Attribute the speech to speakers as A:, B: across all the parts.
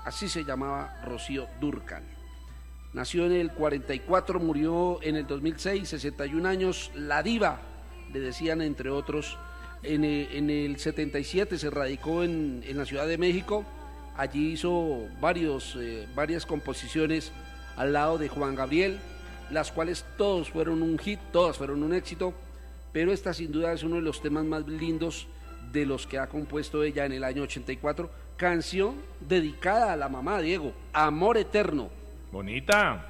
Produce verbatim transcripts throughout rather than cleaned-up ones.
A: así se llamaba Rocío Dúrcal. Nació en el cuarenta y cuatro, murió en el dos mil seis, sesenta y un años, la diva, le decían entre otros. En, en el setenta y siete se radicó en, en la Ciudad de México, allí hizo varios, eh, varias composiciones al lado de Juan Gabriel, las cuales todos fueron un hit, todas fueron un éxito, pero esta sin duda es uno de los temas más lindos de los que ha compuesto ella en el año ochenta y cuatro, canción dedicada a la mamá, Diego, Amor Eterno.
B: Bonita.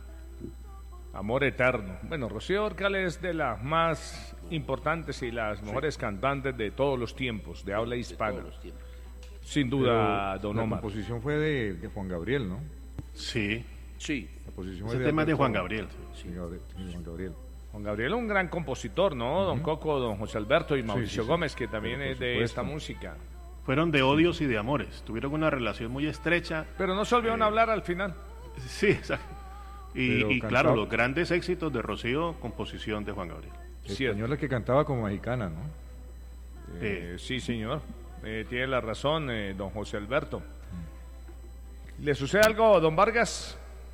B: Amor Eterno. Bueno, Rocío Dúrcal es de las más importantes y las mejores sí. cantantes de todos los tiempos, de habla hispana. De todos los tiempos. Sin duda,
C: Pero
B: don
C: la
B: Omar.
C: La composición fue de, de Juan Gabriel, ¿no?
D: Sí.
A: Sí.
C: La composición
D: Ese
C: fue
D: tema es de Juan
C: Alberto,
D: Gabriel.
C: Sí, sí, Gabriel, sí, Juan Gabriel.
B: Juan Gabriel es un gran compositor, ¿no? Uh-huh. Don Coco, don José Alberto y Mauricio sí, sí, sí. Gómez, que también Pero, es de supuesto. esta música.
D: Fueron de odios y de amores. Tuvieron una relación muy estrecha.
B: Pero no se olvidaron eh, hablar al final.
D: Sí, exacto. Y, y claro, los grandes éxitos de Rocío, composición de Juan Gabriel.
C: Española que cantaba como mexicana, ¿no?
B: Eh, eh, sí, señor. Eh, tiene la razón, eh, don José Alberto. Mm. ¿Le sucede algo, don Vargas?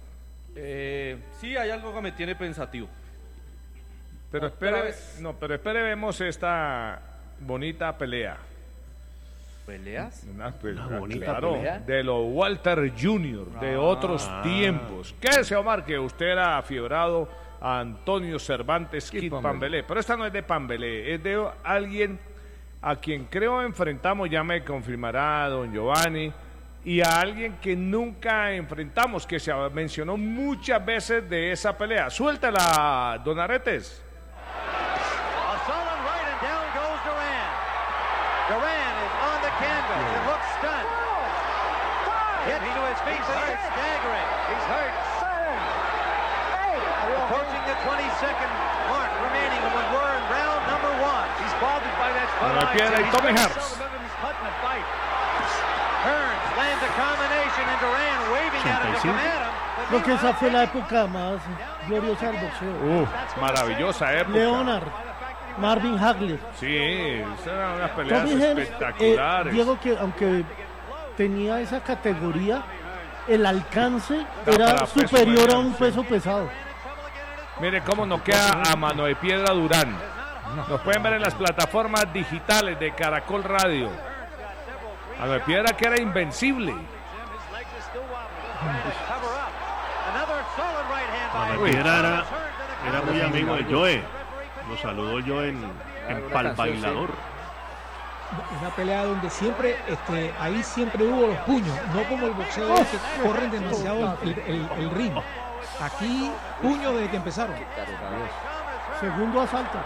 E: Eh, sí, hay algo que me tiene pensativo.
B: Pero espere, no, pero espere, vemos esta bonita pelea.
E: ¿Peleas?
B: Una, pues,
D: Una bonita
B: claro,
D: pelea.
B: de los Walter junior, de ah, otros ah. tiempos. ¿Qué es, Omar? Que usted era afiebrado a Antonio Cervantes Kid Pambelé. Pambelé. Pero esta no es de Pambelé, es de alguien a quien creo enfrentamos, ya me confirmará don Giovanni, y a alguien que nunca enfrentamos, que se mencionó muchas veces de esa pelea. Suéltala, don Aretes.
F: A solid right and down goes Duran. Duran is on the canvas and looks stunned. Hit to his feet, but he is staggering. He's hurt. Approaching the twenty-second mark remaining when we're in round number one. He's bothered by that foot line.
B: He's Tommy Harps.
F: Cutting the fight. Hearns lands a combination and Duran waving at him to come at him.
G: Creo que esa fue la época más gloriosa del boxeo.
B: Uf, maravillosa época.
G: Leonard, Marvin Hagler.
B: Sí, eran unas peleas
G: Tommy
B: espectaculares.
G: Eh, Diego, que aunque tenía esa categoría, el alcance era superior a un peso pesado.
B: Mire cómo nos queda a mano de piedra Durán. Nos pueden ver en las plataformas digitales de Caracol Radio. Mano de piedra que era invencible.
D: Mano de piedra era, era muy amigo de Joe. Lo saludó Joe en, en Pal Bailador.
H: Una pelea donde siempre, este, ahí siempre hubo los puños, no como el boxeo oh, que corren demasiado el, el, el ring. Aquí, puños desde que empezaron.
G: Segundo asalto.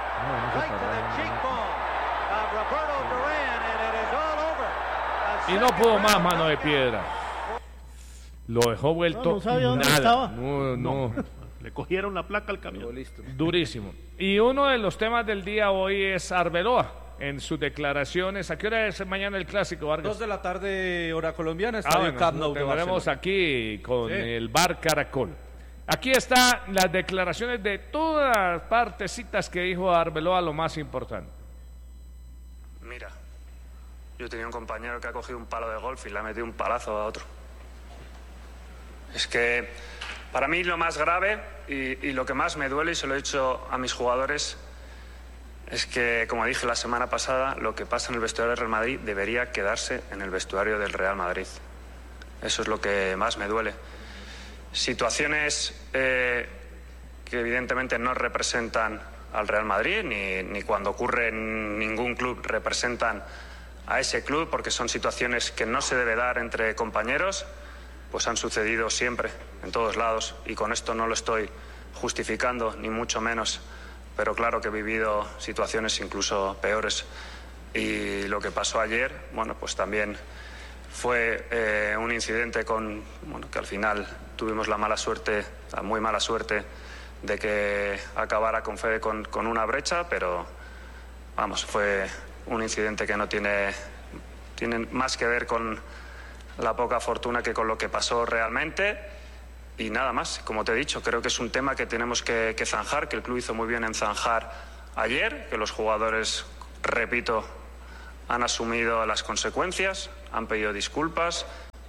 B: Y no pudo más, mano de piedra. Lo dejó vuelto
G: no, no sabía dónde
B: nada.
G: Estaba.
B: No, no.
D: no. Le cogieron la placa al camión.
B: Durísimo. Y uno de los temas del día hoy es Arbeloa. En sus declaraciones, ¿a qué hora es mañana el clásico, Vargas?
E: Dos de la tarde, hora colombiana,
B: Estadio ah, bueno, Camp Nou. Lo tendremos aquí con sí. el Bar Caracol. Aquí están las declaraciones de todas las partecitas que dijo Arbeloa, lo más importante.
I: Mira, yo tenía un compañero que ha cogido un palo de golf y le ha metido un palazo a otro. Es que para mí lo más grave y, y lo que más me duele, y se lo he dicho a mis jugadores, es que, como dije la semana pasada, lo que pasa en el vestuario del Real Madrid debería quedarse en el vestuario del Real Madrid. Eso es lo que más me duele. Situaciones eh, que evidentemente no representan al Real Madrid, ni, ni cuando ocurre en ningún club representan a ese club, porque son situaciones que no se debe dar entre compañeros, pues han sucedido siempre, en todos lados, y con esto no lo estoy justificando, ni mucho menos. Pero claro que he vivido situaciones incluso peores. Y lo que pasó ayer, bueno, pues también fue eh, un incidente con, bueno, que al final tuvimos la mala suerte, la muy mala suerte, de que acabara con Fede con, con una brecha, pero vamos, fue un incidente que no tiene, tiene más que ver con la poca fortuna que con lo que pasó realmente. Y nada más, como te he dicho, creo que es un tema que tenemos que, que zanjar, que el club hizo muy bien en zanjar ayer, que los jugadores, repito, han asumido las consecuencias, han pedido disculpas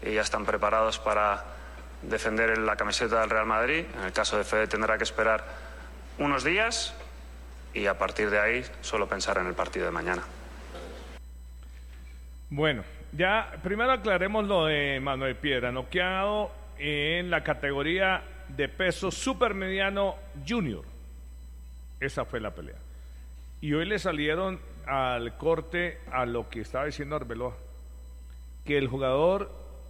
I: y ya están preparados para defender la camiseta del Real Madrid. En el caso de Fede tendrá que esperar unos días y a partir de ahí solo pensar en el partido de mañana.
B: Bueno, ya primero aclaremos lo de Manuel Piedra, noqueado en la categoría de peso supermediano junior. Esa fue la pelea. Y hoy le salieron al corte a lo que estaba diciendo Arbeloa, que el jugador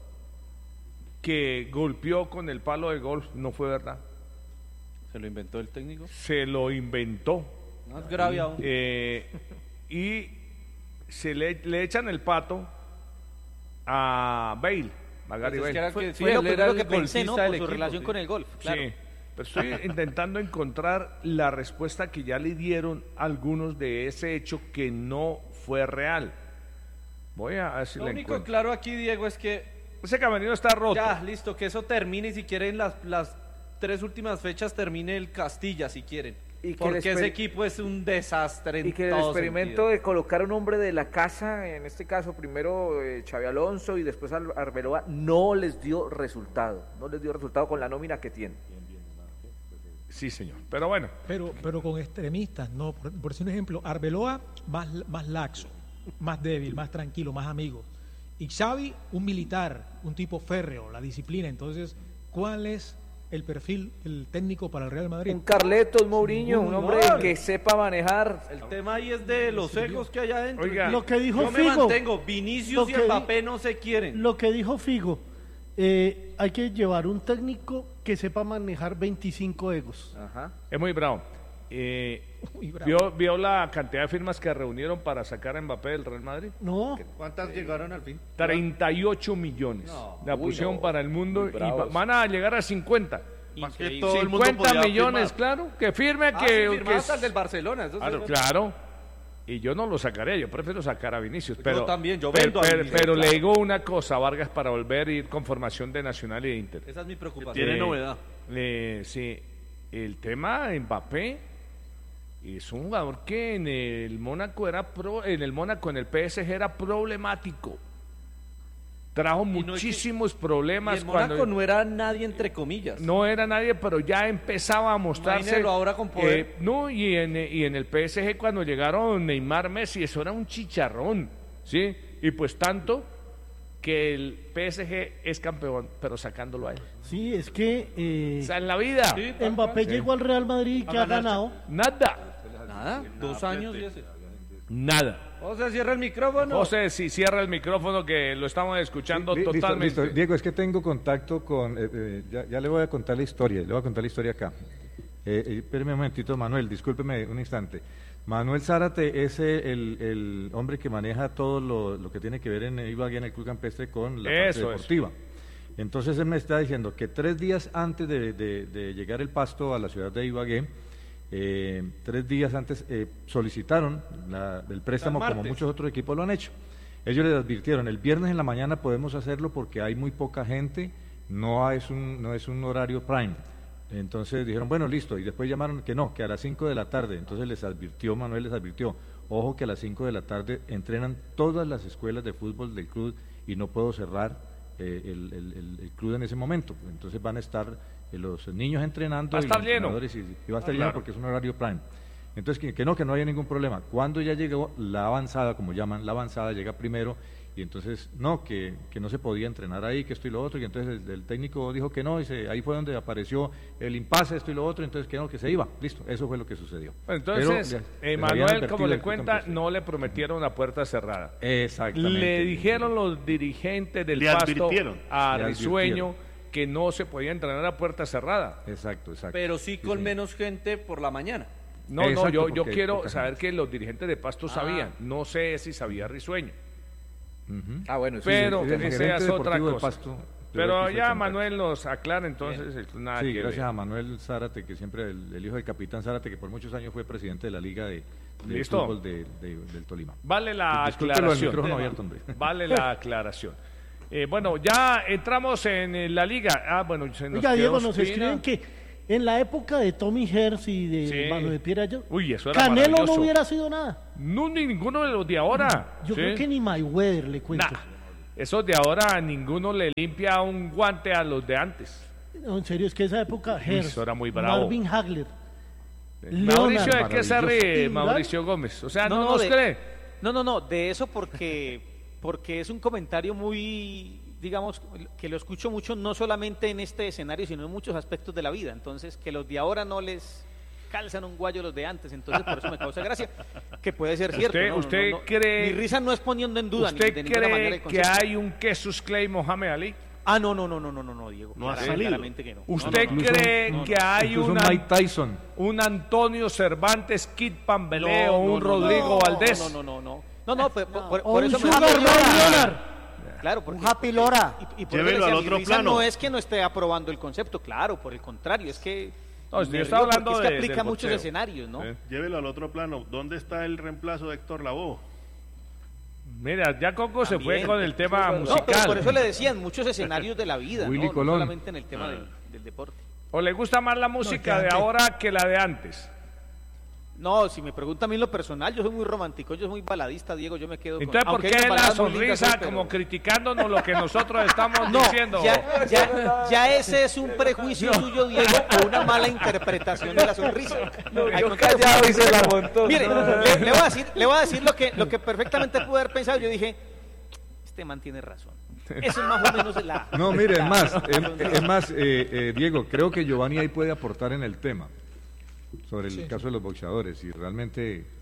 B: que golpeó con el palo de golf no fue verdad.
E: ¿Se lo inventó el técnico?
B: Se lo inventó.
E: Más grave aún.
B: Eh, y se le, le echan el pato a Bale, a Gary
E: Pues es que
B: Bale.
E: era
J: Fue,
E: que, sí,
J: fue lo
E: él era
J: primero
E: el
J: que pensé, ¿no?
E: golfista
J: Por
E: del
J: su
E: equipo,
J: relación
E: sí.
J: con el golf, claro.
B: Sí, pero estoy intentando encontrar la respuesta que ya le dieron algunos de ese hecho que no fue real. Voy a ver si
E: Lo
B: la
E: único
B: encuentro.
E: claro aquí, Diego, es que
B: Ese camerino está roto.
E: ya, listo, que eso termine y si quieren las, las tres últimas fechas termine el Castilla, si quieren.
J: Y que
E: Porque
J: el
E: ese
J: exper-
E: equipo es un desastre en
J: Y que el
E: todo
J: experimento
E: sentido.
J: de colocar un hombre de la casa, en este caso primero eh, Xabi Alonso y después Ar- Arbeloa, no les dio resultado, no les dio resultado con la nómina que tienen.
B: Sí, señor. Pero bueno,
H: Pero, pero con extremistas, no. Por, por decir un ejemplo, Arbeloa más, más laxo, más débil, más tranquilo, más amigo. Y Xavi, un militar, un tipo férreo, la disciplina. Entonces, ¿cuál es el perfil, el técnico para el Real Madrid?
J: Un Carletos Mourinho, un hombre
E: igual.
J: que sepa manejar.
E: El tema ahí es de los egos que hay adentro.
B: Oiga,
G: Lo que dijo
E: Yo me
G: Figo.
E: mantengo, Vinicius
G: Lo
E: y
G: que di-
E: Mbappé no se quieren.
G: Lo que dijo Figo, eh, hay que llevar un técnico que sepa manejar veinticinco egos.
J: Ajá.
B: es muy bravo. Eh,
H: Muy bravo.
B: ¿vio, ¿Vio la cantidad de firmas que reunieron para sacar a Mbappé del Real Madrid?
G: No,
E: ¿Cuántas llegaron al fin?
B: treinta y ocho millones.
E: No.
B: La
J: Uy,
B: pusieron
J: no.
B: para el mundo
J: Muy
B: y
J: bravos.
B: va- van a llegar a cincuenta.
E: Más que
J: Increíble.
E: todo el mundo
B: cincuenta
E: podía
B: millones,
E: firmar.
B: claro, que firme
E: Ah,
B: que,
E: sí,
B: que
E: firmaba
B: es-
E: hasta el del Barcelona. Eso sí
B: Claro,
E: es
B: claro. Y yo no lo sacaría, yo prefiero sacar a Vinicius.
E: Yo
B: Pero,
E: también, yo
B: pero,
E: vendo a
B: pero-
E: Vinicius,
B: pero le
E: claro.
B: digo una cosa, Vargas, para volver a ir con formación de Nacional y de Inter.
E: Esa es mi preocupación.
D: Tiene
B: Eh,
D: novedad.
B: eh, sí, el tema de Mbappé es un jugador que en el Mónaco era pro, en el Mónaco, en el P S G era problemático. Trajo
E: no es que-
B: muchísimos
E: Y
B: problemas
E: el Mónaco
B: cuando
E: no era nadie entre comillas.
B: no era nadie, pero ya empezaba a mostrarse.
E: Imagínelo ahora con poder.
B: eh, no, y en, y en el P S G cuando llegaron Neymar, Messi, eso era un chicharrón, ¿sí? Y pues tanto que el P S G es campeón, pero sacándolo a él.
G: sí, es que eh,
B: O sea, en la vida,
E: Sí, tal
G: Mbappé
E: cual.
G: llegó al Real Madrid que ha ganado.
B: nada,
E: Nada, dos años y ese.
B: nada.
E: O sea, cierra el micrófono.
B: José, si cierra el micrófono que lo estamos escuchando
C: Li- listo,
B: totalmente.
C: listo. Diego, es que tengo contacto con... eh, eh, ya, ya le voy a contar la historia, le voy a contar la historia acá. Eh, eh, espéreme un momentito, Manuel, discúlpeme un instante. Manuel Zárate es eh, el, el hombre que maneja todo lo, lo que tiene que ver en Ibagué, en el Club Campestre, con la parte
B: Eso,
C: deportiva. Entonces él me está diciendo que tres días antes de, de- de llegar el Pasto a la ciudad de Ibagué, eh, tres días antes eh, solicitaron la- el préstamo
E: Hasta el
C: como
E: martes.
C: muchos otros equipos lo han hecho. Ellos les advirtieron, el viernes en la mañana podemos hacerlo porque hay muy poca gente, no es un, no es un horario prime. Entonces dijeron, bueno, listo, y después llamaron que no, que a las cinco de la tarde. Entonces les advirtió, Manuel les advirtió, ojo que a las cinco de la tarde entrenan todas las escuelas de fútbol del club y no puedo cerrar eh, el, el- el- el club en ese momento. Entonces van a estar eh, los niños entrenando
B: Va a
C: y
B: estar
C: los
B: lleno.
C: entrenadores y, y va a estar
B: Ah,
C: lleno
B: claro.
C: porque es un horario prime. Entonces que, que no, que no haya ningún problema. Cuando ya llegó la avanzada, como llaman, la avanzada llega primero y entonces no, que, que no se podía entrenar ahí, que esto y lo otro, y entonces el, el técnico dijo que no, y se- ahí fue donde apareció el impasse, esto y lo otro, entonces que no, que se iba. Listo, eso fue lo que sucedió.
B: Bueno, entonces,
C: Pero,
B: eh,
C: les habían
B: Manuel,
C: advertido
B: como le
C: del Club
B: cuenta,
C: Campestre.
B: no le prometieron una puerta cerrada.
C: Exactamente.
B: Le dijeron los dirigentes del
D: Le
B: Pasto
D: advirtieron.
B: a
C: Le
B: Risueño
C: advirtieron.
B: que no se podía entrenar a puerta cerrada.
C: Exacto, exacto.
E: Pero sí con
C: señor.
E: menos gente por la mañana.
B: No, no,
C: Exacto,
B: yo, yo
C: porque
B: quiero
C: poca
B: saber
C: gente.
B: que los dirigentes de Pasto
E: Ah.
B: sabían. No sé si sabía Risueño.
C: Ujú.
J: Ah, bueno, sí,
B: Pero
C: sí, el
B: esa
C: gerente
B: es otra
C: deportivo del
B: cosa.
C: Pasto,
B: Pero
C: aquí fue
B: ya
C: contacto.
B: Manuel nos aclara entonces el- nada
C: Sí,
B: que
C: gracias
B: ver.
C: a Manuel Zárate, que siempre el, el hijo del capitán Zárate, que por muchos años fue presidente de la Liga de, de
B: Listo.
C: Fútbol de, de- del Tolima.
B: Vale la
C: Discúlpelo, el
B: aclaración.
C: micrófono abierto, hombre.
B: Vale la aclaración. Eh, bueno, ya entramos en eh, la liga. Ah, bueno, se nos
G: Oiga,
B: quedó
G: Diego, nos
B: Espina.
G: escriben que en la época de Tommy Herz y de
B: Sí.
G: Manuel Piedra, yo-
B: Uy, eso era
G: Canelo no
B: maravilloso.
G: hubiera sido nada.
B: No, ni ninguno de los de ahora.
G: Yo
B: ¿sí?
G: creo que ni Mayweather le cuento.
B: Nah. Esos de ahora ninguno le limpia un guante a los de antes.
G: No, en serio, es que esa época, Hearst,
B: Eso era muy bravo.
G: Marvin Hagler,
B: Mauricio,
G: Leonard,
B: ¿de qué se ríe
G: Igual.
B: Mauricio Gómez? O sea, ¿no,
E: no,
B: nos
E: de-
B: cree?
E: No, no, no, de eso porque, porque es un comentario muy, digamos, que lo escucho mucho no solamente en este escenario, sino en muchos aspectos de la vida. Entonces, que los de ahora no les calzan un guayo los de antes, entonces por eso me causa gracia, que puede ser cierto.
B: ¿Usted,
E: ¿no? No,
B: usted
E: no, no.
B: cree,
E: Mi risa no es poniendo en duda ni
B: ¿usted
E: de ninguna manera
B: cree
E: el
B: que
E: concepto.
B: hay un Jesus Clay Mohamed Ali?
E: Ah, no, no, no, no, no, no, no, Diego.
D: No ha
E: Claramente,
D: salido.
E: claramente que no.
B: ¿Usted
E: No, no, no.
B: cree
E: no, no,
B: que hay
C: Incluso
B: una,
C: Mike Tyson.
B: un Antonio Cervantes Kid Pambelé
E: No,
B: o un
E: no, no,
B: Rodrigo
E: no,
B: Valdés?
E: No, no, no, no. No, no, por, por-
G: O
E: por
G: un
E: eso me
G: Sugar Ray Leonard.
E: Claro, porque,
K: Un Happy Lora.
E: y, y por
D: Llévelo
E: eso le decía,
D: al otro
E: mi risa
D: plano.
E: no es que no esté aprobando el concepto, claro, por el contrario, es que
B: No, yo
E: me
B: estaba
E: río porque
B: hablando
E: es que
B: de-
E: aplica
B: del
E: muchos
B: boxeo.
E: escenarios, ¿no?
B: Sí.
D: Llévelo al otro plano. ¿Dónde está el reemplazo de Héctor Lavoe?
B: Mira, ya Coco se fue
E: También.
B: con el tema
E: No,
B: musical.
E: pero por eso le decían muchos escenarios de la vida,
C: Willy
E: ¿no? No
C: Colón.
E: solamente en el tema del, del deporte.
B: ¿O le gusta más la música de
H: antes-
B: ahora que la de antes?
E: No, si me pregunta a mí en lo personal, yo soy muy romántico, yo soy muy baladista, Diego, yo me quedo con...
B: Entonces, ¿por
E: aunque
B: qué
E: hay
B: la
E: unas baladas muy lindas
B: sonrisa
E: hoy, pero-
B: como criticándonos lo que nosotros estamos
E: No,
B: diciendo?
E: ya, ya, ya ese es un prejuicio suyo, Diego, o una mala interpretación de la sonrisa. Al
J: yo
E: contrario,
J: callado y se la montó.
E: Mire, le, le voy a decir, le voy a decir lo que, lo que perfectamente pude haber pensado. Yo dije, este man tiene razón. Eso es más o menos la...
C: No, mire, es
E: la-
C: más,
E: la
C: es,
E: sonrisa.
C: es más, eh, eh, Diego, creo que Giovanni ahí puede aportar en el tema sobre el
H: Sí.
C: caso de los boxeadores y realmente eh,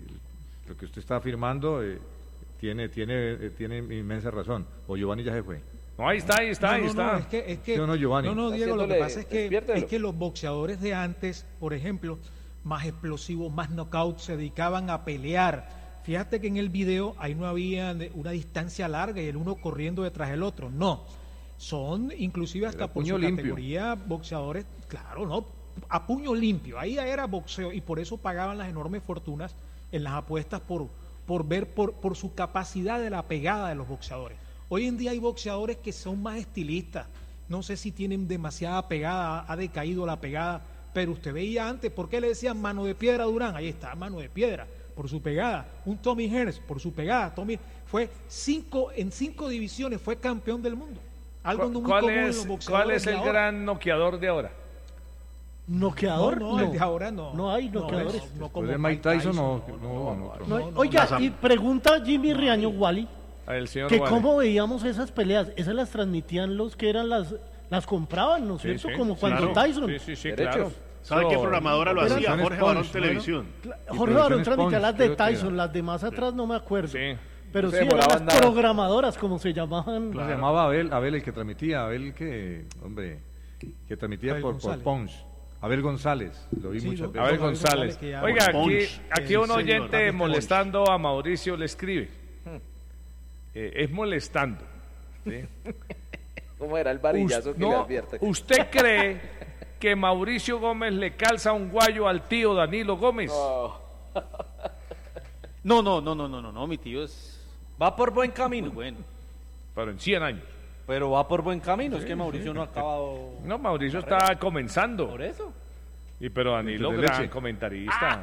C: lo que usted está afirmando eh, tiene tiene eh, tiene inmensa razón. O Giovanni ya se fue.
B: No, ahí está, ahí está,
H: No,
B: ahí
H: no,
B: está.
H: no, es que, es que,
C: ¿Sí o no, Giovanni?
H: no, no, Diego, lo que
J: Haciéndole-
H: pasa es que,
J: despiértelo.
H: es que los boxeadores de antes, por ejemplo, más explosivos, más knockouts, se dedicaban a pelear. Fíjate que en el video ahí no había de- una distancia larga y el uno corriendo detrás del otro. No, son inclusive hasta
C: Era
H: por
C: puño
H: su
C: limpio.
H: categoría boxeadores, claro, no, a puño limpio. Ahí era boxeo y por eso pagaban las enormes fortunas en las apuestas por, por ver por, por su capacidad de la pegada de los boxeadores. Hoy en día hay boxeadores que son más estilistas. No sé si tienen demasiada pegada, ha decaído la pegada, pero usted veía antes, ¿por qué le decían mano de piedra a Durán? Ahí está, mano de piedra, por su pegada. Un Tommy Hearns, por su pegada. Tommy fue cinco, en cinco divisiones, fue campeón del mundo. Algo muy
B: ¿Cuál
H: común en
B: es,
H: los
B: ¿Cuál
H: boxeadores
B: es
H: de
B: el
H: ahora.
B: gran noqueador de ahora?
G: Noqueador,
H: No, no, el de ahora no.
G: No hay
H: No,
G: noqueadores.
H: no, no como
C: Después de Mike Tyson, no,
H: no,
C: no, no, otro.
G: No,
H: no, no,
G: oiga,
D: no.
G: y pregunta Jimmy Riaño Wally,
B: El señor
G: que
B: Wally.
G: cómo veíamos esas peleas, esas las transmitían los que eran las, las compraban, ¿no es
B: Sí,
G: cierto?
B: sí,
G: Como
B: sí,
G: cuando
B: claro.
G: Tyson.
B: Sí, sí, sí,
J: Derechos.
B: claro.
D: ¿Sabe
B: Eso-
D: qué programadora lo
C: Pero
D: hacía?
C: son
D: Jorge
C: Sponge,
D: Barón
C: ¿no?
D: Televisión.
C: Y
G: Jorge
C: Producciones
G: Barón transmitía
C: Sponge,
G: las de
C: creo que era.
G: Tyson, las de más atrás no me acuerdo.
B: Sí.
G: Pero
J: Se
G: sí, eran las
J: demoraban nada.
G: programadoras, como se llamaban.
C: Se llamaba Abel, Abel el que transmitía, Abel que, hombre, que transmitía
H: Abel
C: por, por
H: González.
C: Punch. Abel González, lo vi
H: Sí,
C: muchas
H: lo-
C: veces.
B: Abel
H: Abel
B: González.
H: González, que ya-
B: Oiga, aquí,
D: Punch.
B: aquí
H: Sí,
B: un
H: señor,
B: oyente
H: Punch.
B: molestando a Mauricio le escribe. Eh, es molestando. ¿sí?
J: ¿Cómo era el varillazo
B: Us-
J: que le
B: no,
J: advierte?
B: ¿Usted cree que Mauricio Gómez le calza un guayo al tío Danilo Gómez?
E: No, no, no, no, no, no, no, mi tío es Va por buen camino. muy bueno.
B: Pero en cien años.
E: Pero va por buen camino, es que Mauricio no ha acabado...
B: No, Mauricio está comenzando.
E: Por eso.
B: Y pero Danilo,
C: de
B: gran
C: leche.
B: comentarista.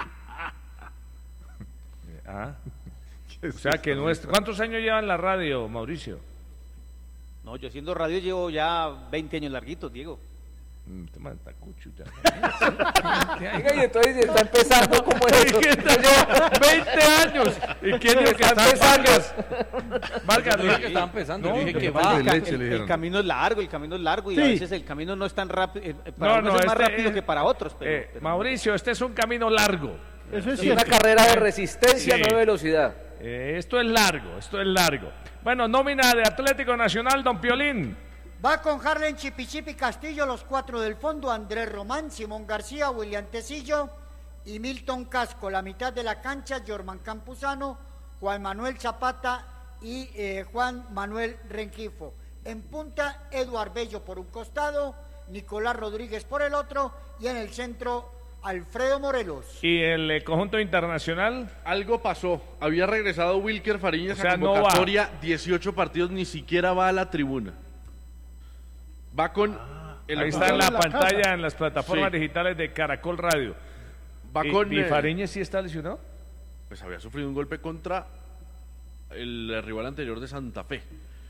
B: Ah. O sea que no es... ¿Cuántos años lleva en la radio, Mauricio?
E: No, yo haciendo radio llevo ya veinte años larguitos, Diego.
B: Mm, te mata cucho, ya.
J: Oiga, y entonces está empezando como eso.
B: veinte años. ¿Y quién dijo que
J: Está
B: está en
J: empezando.
B: Vargas? Vargas,
E: dije
B: no,
E: que estaba empezando,
B: no,
E: dije
B: que
E: que
C: va.
E: va.
C: de
E: El, ca-
C: leche,
E: el-
C: le
E: el
C: dijeron.
E: camino es largo, el camino es largo y
G: Sí.
E: a veces el camino no es tan rápido, eh, eh, para
B: No,
E: unos
B: no,
E: es más
B: este,
E: rápido
B: eh,
E: que para otros. Pero,
B: Eh,
E: pero-
B: Mauricio, este es un camino largo.
G: Eso es
J: Es una
G: cierto.
J: carrera de resistencia,
B: Sí.
J: no de velocidad.
B: Eh, esto es largo, esto es largo. Bueno, nómina de Atlético Nacional, don Piolín.
K: Va con Harlen Chipichipi Castillo, los cuatro del fondo, Andrés Román, Simón García, William Tecillo y Milton Casco. La mitad de la cancha, Jorman Campuzano, Juan Manuel Zapata y eh, Juan Manuel Rengifo. En punta, Eduard Bello por un costado, Nicolás Rodríguez por el otro y en el centro, Alfredo Morelos.
B: ¿Y el eh, conjunto internacional?
L: Algo pasó. Había regresado Wilker Fariñas
B: O sea,
L: a
B: no va.
L: convocatoria, dieciocho partidos, ni siquiera va a la tribuna. Va con... el
B: Ahí está en la
G: en la
B: pantalla,
G: casa.
B: en las plataformas
L: Sí.
B: digitales de Caracol Radio.
L: Va
B: ¿Y,
L: con...
B: y
L: eh,
B: Fariñez sí está lesionado?
L: Pues había sufrido un golpe contra el rival anterior de Santa Fe.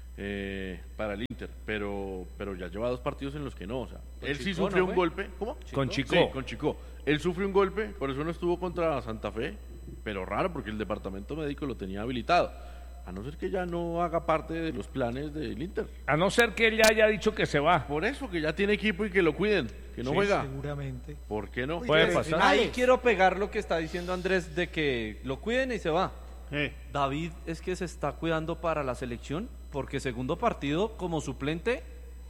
L: Eh, para el Inter, pero pero ya lleva dos partidos en los que no, o sea,
E: Con
L: él sí
E: Chico,
L: sufrió
E: ¿no
L: un
E: fue?
L: golpe, ¿cómo?
B: Con Chico.
L: Sí, con Chico. Él sufrió un golpe, por eso no estuvo contra Santa Fe, pero raro porque el departamento médico lo tenía habilitado, a no ser que ya no haga parte de los planes del Inter.
B: A no ser que él ya haya dicho que se va.
L: Por eso, que ya tiene equipo y que lo cuiden, que no
H: Sí,
L: juega.
H: Seguramente.
L: ¿Por qué no?
B: Puede pasar.
M: Ahí quiero pegar lo que está diciendo Andrés de que lo cuiden y se va.
D: Eh,
M: David es que se está cuidando para la selección porque segundo partido como suplente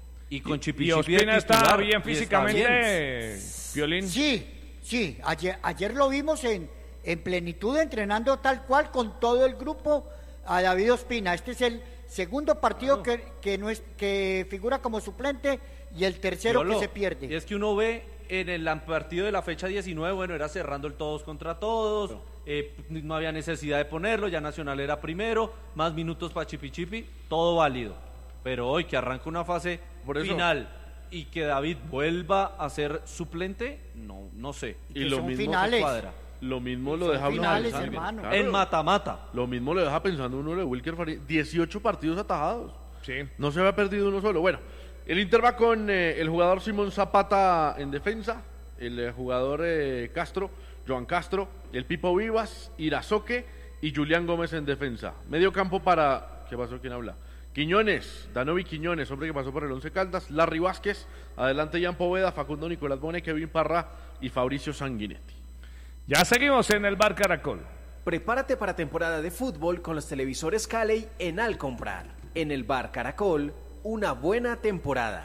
M: y con Chipi
B: Y
M: Chipi de
B: Ospina está
M: titular,
B: bien
M: y está
B: físicamente,
M: bien.
B: Violín.
K: Sí, sí, ayer, ayer lo vimos en, en plenitud entrenando tal cual con todo el grupo a David Ospina. Este es el segundo partido que, que, no es, que figura como suplente y el tercero
M: Piolo,
K: que se pierde.
M: Y es que uno ve en el partido de la fecha diecinueve, bueno, era cerrando el todos contra todos, eh, no había necesidad de ponerlo, ya Nacional era primero, más minutos para Chipi Chipi, todo válido. Pero hoy que arranca una fase
L: Por eso.
M: final y que David vuelva a ser suplente, no, no sé.
L: Y
K: Que
L: lo
K: son
L: mismo,
K: finales.
M: Cuadra.
L: lo mismo lo
K: Son
L: deja uno
K: finales,
L: pensando.
K: hermano.
L: Claro,
M: En mata-mata.
L: Lo mismo lo deja pensando uno de Wilker Farías, dieciocho partidos atajados.
B: Sí.
L: No se había perdido uno solo. Bueno, el Inter va con eh, el jugador Simón Zapata en defensa, el eh, jugador eh, Castro, Joan Castro, el Pipo Vivas, Irazoque y Julián Gómez en defensa. Medio campo para... ¿Qué pasó? ¿Quién habla? Quiñones, Danovi Quiñones, hombre que pasó por el Once Caldas, Larry Vázquez, adelante Jan Poveda, Facundo Nicolás Bone, Kevin Parra y Fabricio Sanguinetti.
B: Ya seguimos en el Bar Caracol.
N: Prepárate para temporada de fútbol con los televisores Cali en Alcomprar. En el Bar Caracol, una buena temporada.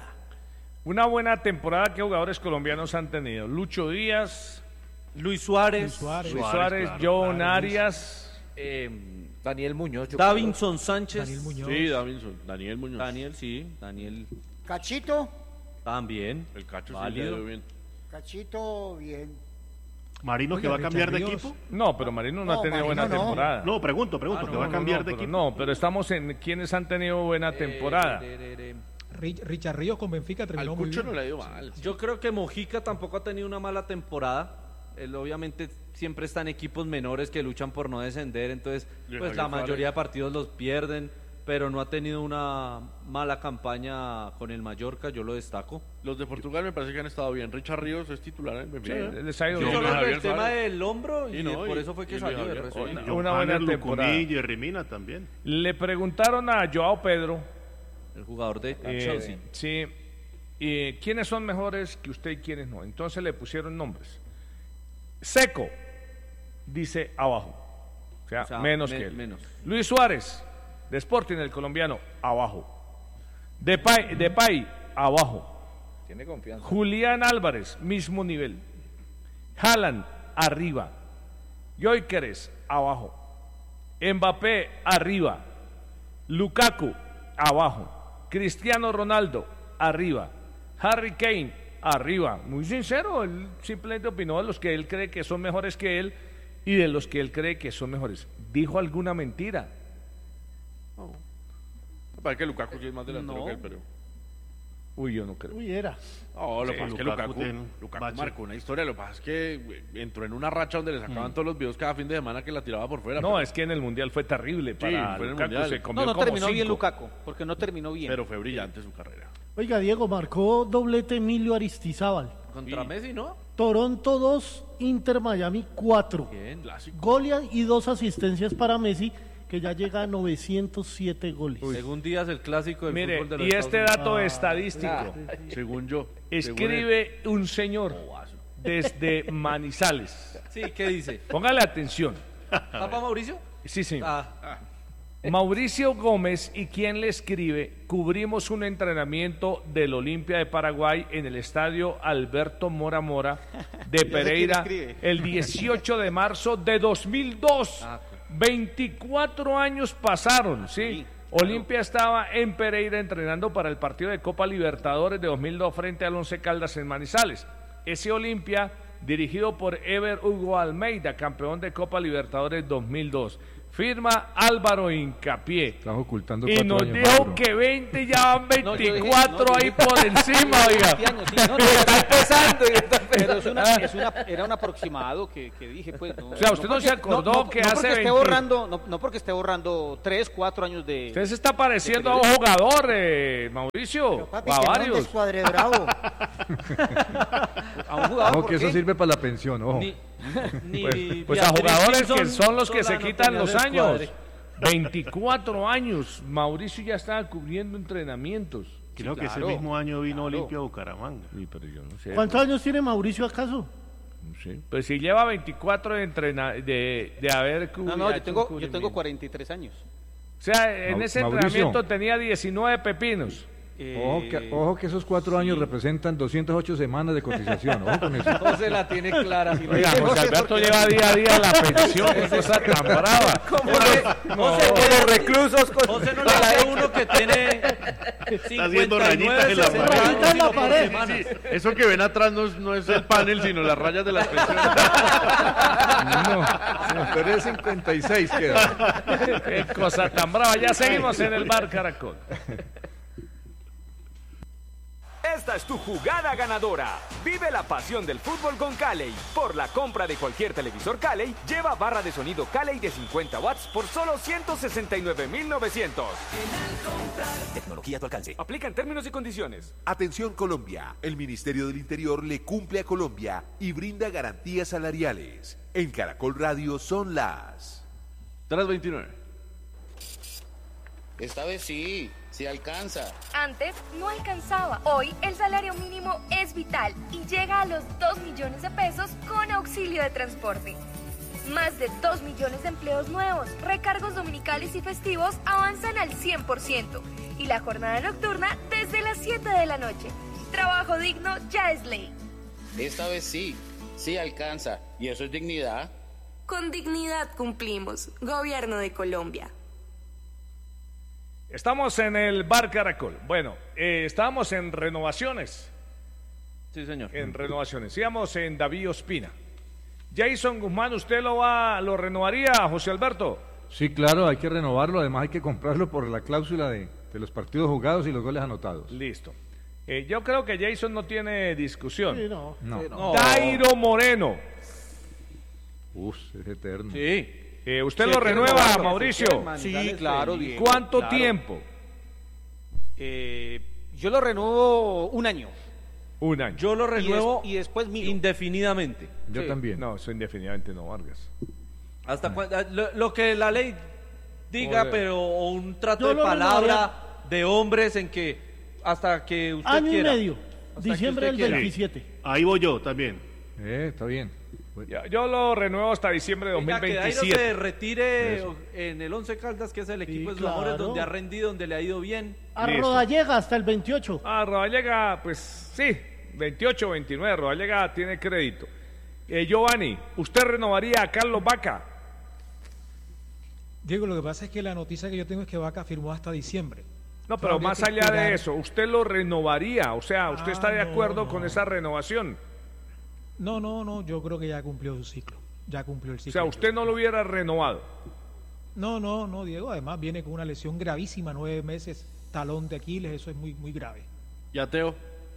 B: Una buena temporada que jugadores colombianos han tenido. Lucho Díaz,
M: Luis Suárez,
H: Luis Suárez.
B: Luis
D: Suárez,
B: Suárez,
D: claro,
B: John
H: claro, Luis.
B: Arias,
M: eh,
J: Daniel Muñoz. yo
M: Davinson Sánchez,
H: Daniel Muñoz.
L: Sí, Davinson, Daniel Muñoz.
M: Daniel, sí, Daniel
K: Cachito,
M: también.
L: El Cacho sí
M: Válido.
L: le dio bien.
K: Cachito, bien.
D: Marino que
H: Oiga,
D: va a cambiar de
H: Richard Ríos.
D: equipo.
B: no, pero Marino no,
K: No,
B: ha tenido
K: Marino
B: buena
K: no.
B: temporada.
D: No, pregunto, pregunto,
B: Ah,
D: que
B: no,
D: va a
B: no,
D: cambiar
B: no,
D: de
B: pero
D: equipo.
B: no, pero estamos en quienes han tenido buena temporada.
M: Eh, de- de- de-
H: Rich- Richard Ríos con Benfica
L: Al
H: terminó muy
L: Cucho
H: bien.
L: no le ha ido mal.
M: Yo creo que Mojica tampoco ha tenido una mala temporada. Él obviamente siempre está en equipos menores que luchan por no descender, entonces
L: Y
M: pues
L: Javier
M: la mayoría
L: Suárez.
M: de partidos los pierden, pero no ha tenido una mala campaña con el Mallorca, yo lo destaco.
L: Los de Portugal me parece que han estado bien. Richard Ríos es titular en Benfica.
B: Sí, les ha ido
L: Yo
B: bien.
L: Luis
M: Solo
L: Javier
M: el tema
L: Suárez.
M: del hombro y,
L: Y no,
M: por
L: y-
M: eso fue que
L: y Luis
M: salió.
L: Javier.
M: el resto
L: Oye,
M: bien.
B: Una
D: Johanner
B: buena
D: Lucumí
B: temporada.
D: y Hermina también.
B: Le preguntaron a Joao Pedro,
M: El jugador de
B: eh,
M: Chelsea.
B: sí, eh, quiénes son mejores que usted y quiénes no. Entonces le pusieron nombres. Seco, dice abajo, o sea,
M: O sea,
B: menos
M: me-
B: que él.
M: menos.
B: Luis Suárez, de Sporting, el colombiano, abajo. Depay, Depay, abajo.
J: Tiene confianza.
B: Julián Álvarez, mismo nivel. Haaland, arriba. Gyökeres, abajo. Mbappé, arriba. Lukaku, abajo. Cristiano Ronaldo, arriba. Harry Kane, arriba. Muy sincero, él simplemente opinó de los que él cree que son mejores que él y de los que él cree que son mejores. ¿Dijo alguna mentira?
L: Me parece que Lukaku sí es más delantero
M: No.
L: que él, pero...
B: Uy, yo no creo.
G: Uy, era.
L: No, lo que
D: Sí,
L: pasa es que
D: Lukaku
L: Lukaku,
D: tiene
L: Lukaku
D: bache.
L: marcó una historia. Lo que pasa es que güey, entró en una racha donde le sacaban todos los videos cada fin de semana que la tiraba por fuera.
B: No,
L: pero,
B: es que en el Mundial fue terrible para
L: fue en el
B: Lukaku,
L: Mundial.
B: se
L: No,
B: comió
E: No, no
B: como
E: terminó bien
B: cinco.
E: Lukaku, porque no terminó bien.
L: pero fue brillante su carrera.
G: Oiga, Diego, marcó doblete Emilio Aristizábal.
M: Contra Messi, ¿no?
G: Toronto dos, Inter Miami cuatro.
M: Bien.
G: Goles y dos asistencias para Messi, que ya llega a novecientos siete goles.
M: Según Díaz, el clásico del
B: Mire,
M: fútbol de los
B: y
M: Estados
B: este
M: Unidos.
B: dato
G: Ah,
B: estadístico,
L: Ah, según yo.
B: escribe un señor desde Manizales.
M: Sí, ¿qué dice?
B: Póngale atención.
M: ¿Papá Mauricio?
B: Sí, sí.
M: Ah,
B: Mauricio Gómez, y quien le escribe, cubrimos un entrenamiento del Olimpia de Paraguay en el estadio Alberto Mora Mora de Pereira
E: escribe.
B: el dieciocho de marzo de dos mil dos.
M: Ah,
B: veinticuatro años pasaron, ¿sí? Olimpia estaba en Pereira entrenando para el partido de Copa Libertadores de dos mil dos frente al Once Caldas en Manizales. Ese Olimpia, dirigido por Ever Hugo Almeida, campeón de Copa Libertadores dos mil dos. Firma Álvaro Hincapié.
C: Estás ocultando
B: Y
C: cuatro
B: nos
C: años,
B: dijo
C: Mauro.
B: que veinte ya van
E: No, yo dije-
B: veinticuatro
E: no, yo
B: ahí
E: dije-
B: por encima, oiga.
E: veinte años, sí, no, no,
J: Está empezando y está
E: pero es una, es una, era un aproximado que, que dije, pues. No,
B: O sea, usted no se
E: porque-
B: acordó
E: no, no,
B: que
E: no
B: hace
E: porque esté
B: veinte
E: borrando, no, no porque esté borrando tres, cuatro años de.
B: Usted se está pareciendo a un jugador, eh, Mauricio.
K: Papi,
B: o a
K: que no
B: varios.
K: descuadre bravo.
E: A un jugador.
C: Ojo
E: ¿por
C: que eso
E: qué?
C: sirve para la pensión, ojo.
M: Ni, ni
B: Pues, pues a
M: Beatriz
B: jugadores
M: Simpson
B: que son los que
M: sola
B: se
M: no
B: quitan
M: tenía
B: los
M: descuadre.
B: años. veinticuatro años. Mauricio ya estaba cubriendo entrenamientos.
D: Creo
E: Sí,
D: que
E: claro,
D: ese mismo año vino
E: claro.
D: Olimpia a Bucaramanga.
B: Sí, pero yo no sé.
G: ¿Cuántos años tiene Mauricio acaso?
B: No sé. Pues si lleva veinticuatro de, entrena de, de haber
E: No,
B: cubierto.
E: no, yo tengo, yo tengo cuarenta y tres años.
B: O sea, en
C: Mau-
B: ese
C: Mauricio.
B: entrenamiento tenía diecinueve pepinos.
C: Ojo que, ojo que esos cuatro años representan doscientas ocho semanas de cotización. Ojo con eso.
M: José la tiene clara.
B: Oiga, José Alberto lleva día a día la pensión, qué cosa tan brava.
M: José, José,
J: Los reclusos con...
M: José no le dice uno que tiene
D: haciendo
M: cincuenta y nueve,
D: rayitas en la
M: sesenta
D: pared.
M: años,
G: Rayitas en la
M: sino por
G: pared.
M: semana.
L: Sí, eso que ven atrás no es, no es el panel, sino las rayas de las pensiones.
C: No, pero es cincuenta y seis queda.
B: Qué cosa tan brava. Ya seguimos en el bar Caracol.
O: Esta es tu jugada ganadora. Vive la pasión del fútbol con Calley. Por la compra de cualquier televisor Calley, lleva barra de sonido Calley de cincuenta watts por solo ciento sesenta y nueve mil novecientos.
P: Tecnología a tu alcance.
O: Aplica en términos y condiciones.
P: Atención Colombia, el Ministerio del Interior le cumple a Colombia y brinda garantías salariales. En Caracol Radio son las
L: tres veintinueve.
Q: Esta vez sí, sí alcanza.
R: Antes no alcanzaba. Hoy el salario mínimo es vital y llega a los dos millones de pesos con auxilio de transporte. Más de dos millones de empleos nuevos, recargos dominicales y festivos avanzan al cien por ciento y la jornada nocturna desde las siete de la noche. Trabajo digno ya es ley.
Q: Esta vez sí, sí alcanza. ¿Y eso es dignidad?
S: Con dignidad cumplimos. Gobierno de Colombia.
B: Estamos en el bar Caracol. Bueno, eh, estábamos en renovaciones.
L: Sí, señor.
B: En renovaciones. Íbamos en David Ospina. Jason Guzmán, ¿usted lo va, lo renovaría, José Alberto?
C: Sí, claro, hay que renovarlo. Además hay que comprarlo por la cláusula de, de los partidos jugados y los goles anotados.
B: Listo. Eh, yo creo que Jason no tiene discusión.
G: Sí, no.
C: No.
G: Sí, no.
B: Dairo Moreno.
C: Uf, es eterno.
B: Sí. Eh, ¿Usted
E: Sí,
B: lo
E: hay que
B: renueva,
E: renovarlo,
B: Mauricio?
E: Sí, claro, Diego.
B: ¿Cuánto
E: claro.
B: tiempo?
E: Eh, yo lo renuevo un año.
B: Un año.
M: Yo lo
E: Y des-
M: renuevo
E: y después miro.
M: indefinidamente.
C: Yo
E: Sí.
C: también.
B: No, eso indefinidamente no, Vargas.
M: Hasta cuando, lo, lo que la ley diga,
B: Joder.
M: pero o un trato
G: Yo
M: de
G: lo
M: palabra de hombres en que hasta que usted
G: Año y
M: quiera.
G: medio.
M: Hasta que
G: Diciembre
M: usted
G: del
M: quiera.
G: veintisiete.
D: Ahí voy yo también.
C: Eh, está bien.
B: Yo, yo lo renuevo hasta diciembre de
M: Oiga, que Dairo se
B: dos mil veintisiete.
M: retire
C: Eso.
M: en el Once Caldas, que es el equipo de sus
G: claro.
M: amores, donde ha rendido, donde le ha ido bien.
G: A
B: Listo.
G: Rodallega hasta el veintiocho.
B: Ah, Rodallega, pues sí, veintiocho, veintinueve, Rodallega tiene crédito. Eh, Giovanni, ¿usted renovaría a Carlos Vaca?
H: Diego, lo que pasa es que la noticia que yo tengo es que Vaca firmó hasta diciembre.
B: No, pero
H: Habría
B: más
H: que
B: allá
H: esperar.
B: de eso, ¿usted lo renovaría? O sea, ¿usted
H: Ah,
B: está de
H: no,
B: acuerdo
H: no.
B: con esa renovación?
H: No, no, no, yo creo que ya cumplió su ciclo. Ya cumplió el
B: O
H: ciclo.
B: sea, usted no lo hubiera renovado.
H: No, no, no, Diego. Además viene con una lesión gravísima, nueve meses, talón de Aquiles, eso es muy, muy grave.
L: ¿Y a Teo?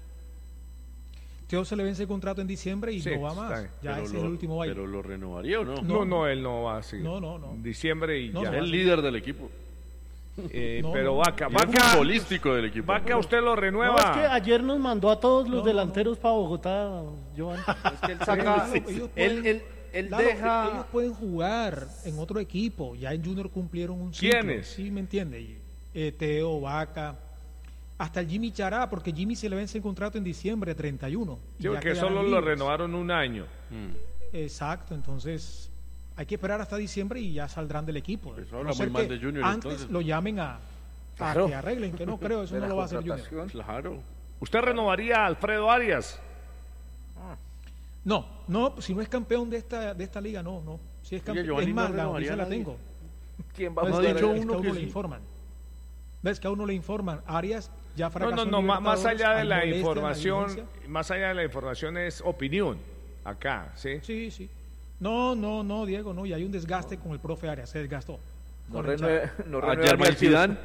H: Teo se le vence el contrato en diciembre y
B: Sí,
H: no va
B: está
H: más.
B: bien.
H: Ya
L: Pero
H: ese es
L: lo-
H: el último baile.
L: ¿Pero lo renovaría o no?
B: No,
H: No,
B: no, él no va así.
H: No, no, no.
B: Diciembre y
H: No,
B: ya.
H: no
L: Es el líder del equipo.
B: Eh,
H: No,
B: pero
H: no.
B: Vaca,
L: Y es
B: Vaca,
L: futbolístico del equipo.
B: Vaca, ¿usted lo renueva?
G: No, es que ayer nos mandó a todos los
H: No, no,
G: delanteros para Bogotá, Joan.
M: Es que él saca.
H: Sí, ellos
M: él,
H: pueden-
M: él, él
H: Lalo,
M: deja.
H: ellos pueden jugar en otro equipo. Ya en Junior cumplieron un ciclo.
B: ¿Quiénes?
H: Sí, me entiende. Y, eh, Teo, Vaca, hasta el Jimmy Chará, porque Jimmy se le vence el contrato en diciembre treinta y uno. y
B: Sí,
H: ya
B: porque
H: quedarán
B: solo lo
H: libres.
B: renovaron un año.
H: Exacto, entonces hay que esperar hasta diciembre y ya saldrán del equipo.
L: Eso habla
H: No ser
L: muy mal
H: que
L: de Junior,
H: antes
L: entonces.
H: lo llamen a, a
J: Claro.
H: que arreglen, que no creo, eso
J: De
H: no
J: la
H: lo va a hacer Junior.
J: contratación.
L: Claro.
B: ¿Usted renovaría a Alfredo Arias?
H: No, no, si no es campeón de esta de esta liga, no, no. Si es
L: Oye,
H: campeón,
L: Giovanni
H: es
L: no
H: más, la
L: renovaría
H: noticia
L: a
H: la
L: nadie.
H: tengo.
J: ¿Quién va a
H: Ves
L: No ha
H: que-
L: dicho
H: es
L: uno
H: que a
L: que
H: uno le
L: sí.
H: informan. Ves que a uno le informan. Arias ya
B: No,
H: fracasó
B: no,
H: en
B: no, ma- más
H: Libertadores,
B: allá de
H: hay
B: la
H: molestia en la
B: información,
H: dirigencia.
B: más allá de la información es opinión, acá, ¿sí?
H: Sí, sí. No, no, no, Diego, no, y hay un desgaste con el profe Arias, se desgastó.
J: No
H: Con el
J: renue-
H: Chavo.
J: no
L: A
J: renueva
L: Germán
J: ni al
L: Zidane.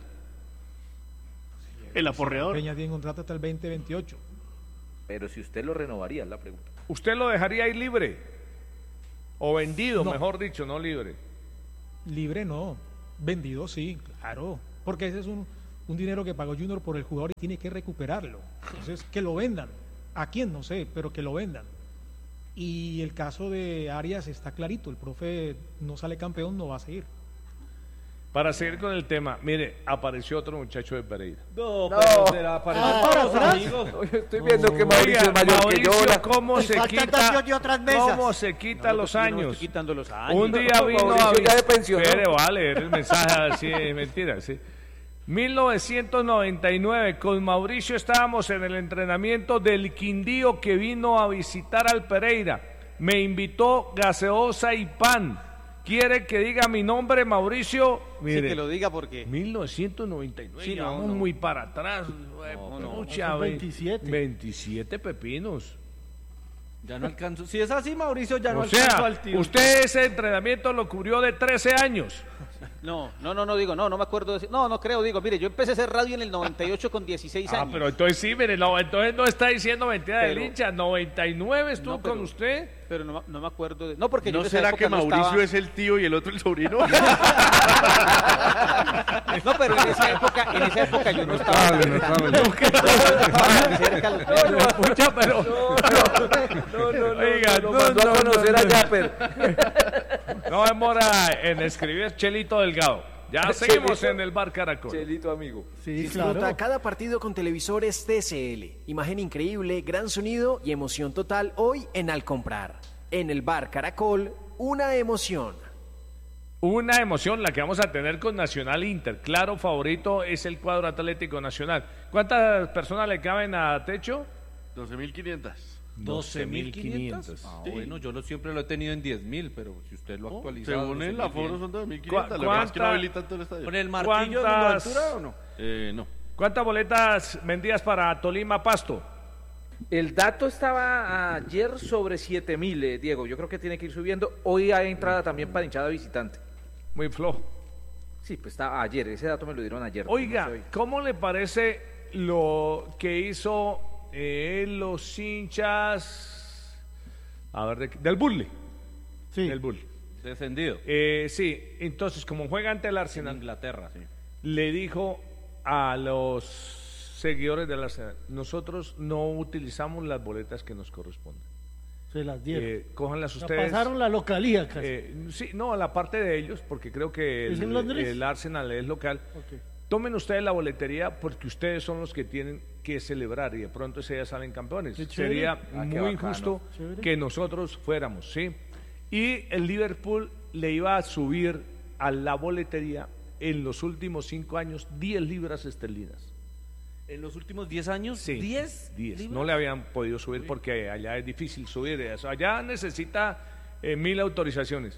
D: El aporreador.
H: Peña tiene contrato hasta el veinte veintiocho.
J: Pero si usted lo renovaría, es la pregunta.
B: ¿Usted lo dejaría ir libre? O vendido,
H: No.
B: mejor dicho, no libre.
H: Libre no, vendido sí, claro, porque ese es un, un dinero que pagó Junior por el jugador y tiene que recuperarlo. Entonces, que lo vendan. ¿A quién? No sé, pero que lo vendan. Y el caso de Arias está clarito, el profe no sale campeón, no va a seguir.
B: Para seguir con el tema, mire, apareció otro muchacho de Pereira.
M: No,
J: No.
M: pero será aparecer
K: Ah,
M: todos
K: para
M: los
K: atrás.
M: amigos.
J: Oye, estoy viendo que Mauricio
B: Oiga,
J: es mayor que
B: Mauricio,
J: yo. ahora.
B: ¿cómo
K: Y
B: se
K: faltan
B: quita,
K: campeón de otras mesas.
B: cómo se quita
E: No,
B: los
E: yo no
B: años?
E: estoy quitando los años.
B: Un día
J: No,
B: vino
J: Mauricio
B: a
J: ya de pensionó.
B: Espere, va a leer el mensaje así es mentira, sí. mil novecientos noventa y nueve, con Mauricio estábamos en el entrenamiento del Quindío que vino a visitar al Pereira. Me invitó gaseosa y pan. ¿Quiere que diga mi nombre, Mauricio? Mire,
E: Sí, que lo diga porque...
B: mil novecientos noventa y nueve,
E: Sí,
B: ya
E: no,
B: vamos
E: no.
B: muy para atrás.
E: No, no.
B: Pucha,
G: Son
B: ve-
G: veintisiete.
B: veintisiete pepinos.
M: Ya no alcanzo. Si es así, Mauricio, ya no
B: O
M: alcanzo
B: sea,
M: al tío.
B: usted ese entrenamiento lo cubrió de trece años.
E: No, no, no, no digo, no, no me acuerdo de decir, no, no creo, digo, mire, yo empecé a hacer radio en el noventa y ocho con dieciséis
B: Ah,
E: años.
B: pero entonces sí, mire, no, entonces no está diciendo mentira del
E: Pero-
B: hincha. noventa y nueve estuvo
E: No, pero-
B: con usted.
E: Pero no, no me acuerdo de... No, porque yo
L: ¿No
E: en esa
L: será
E: época
L: que
E: no
L: Mauricio
E: estaba-
L: es el tío y el otro el sobrino?
E: No, pero en esa época, en esa época yo no estaba
C: Notable,
E: tan-
C: notable.
E: tan- tan cerca a los medios.
B: Escucha, pero.
J: No, no, no,
B: Oiga,
J: no,
B: no,
J: mandó a
B: no,
J: conocer
B: no,
J: a
B: no.
J: Yapper.
B: No demora en escribir Chelito Delgado. Ya seguimos
J: Chelito.
B: en el bar Caracol.
J: Chelito, amigo.
G: Sí,
N: Disfruta
G: claro.
N: cada partido con televisores T C L. Imagen increíble, gran sonido y emoción total hoy en Al Comprar. En el bar Caracol, una emoción.
B: Una emoción la que vamos a tener con Nacional Inter. Claro, favorito es el cuadro Atlético Nacional. ¿Cuántas personas le caben a techo?
L: doce mil quinientas.
M: doce mil quinientos. Ah,
L: Sí.
M: bueno, yo lo, siempre lo he tenido en diez mil, pero si usted lo ha actualizado.
L: Según el aforo son doce mil quinientas.
B: ¿Cu-
L: Lo que pasa es que no
B: cuánta-
L: habilitan todo el estadio.
M: ¿Con el martillo de la
B: ¿Cuántas-
M: altura o no?
L: Eh, no.
B: ¿Cuántas boletas vendidas para Tolima Pasto?
J: El dato estaba ayer sobre siete mil, eh, Diego. Yo creo que tiene que ir subiendo. Hoy hay entrada también para hinchada visitante.
B: Muy flojo.
J: Sí, pues estaba ayer. Ese dato me lo dieron ayer.
B: Oiga,
J: no sé hoy.
B: ¿cómo le parece lo que hizo eh, los hinchas a ver, de- del Bulle?
G: Sí.
B: Del Bulle.
M: Descendido.
B: Eh, sí, entonces como juega ante el
M: En
B: Arsenal,
M: Inglaterra, sí.
B: le dijo a los seguidores del Arsenal, nosotros no utilizamos las boletas que nos corresponden.
G: Se las dieron.
B: Eh, cójanlas
G: O sea,
B: ustedes.
G: pasaron la localía casi.
B: Eh, sí, no, la parte de ellos, porque creo que
G: ¿Es en
B: el,
G: Londres?
B: el Arsenal es local.
G: Ok.
B: Tomen ustedes la boletería porque ustedes son los que tienen que celebrar y de pronto ese día salen campeones.
G: Qué chévere.
B: Sería
J: Ah, qué
B: muy
J: bacano.
B: injusto
G: Chévere.
B: que nosotros fuéramos, ¿sí? Y el Liverpool le iba a subir a la boletería en los últimos cinco años diez libras esterlinas.
M: En los últimos diez años,
B: Sí,
M: diez.
B: diez.
M: libras.
B: No le habían podido subir porque allá es difícil subir eso. Allá necesita eh, mil autorizaciones.